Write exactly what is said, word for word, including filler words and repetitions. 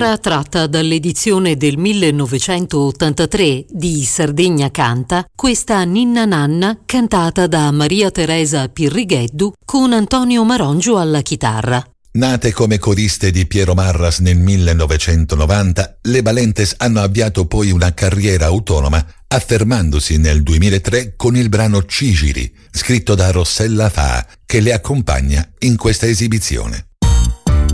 Opera tratta dall'edizione del millenovecentottantatré di Sardegna Canta, questa Ninna Nanna cantata da Maria Teresa Pirrigheddu con Antonio Marongio alla chitarra. Nate come coriste di Piero Marras nel millenovecentonovanta, le Balentes hanno avviato poi una carriera autonoma, affermandosi nel duemilatré con il brano Cigiri, scritto da Rossella Faa, che le accompagna in questa esibizione.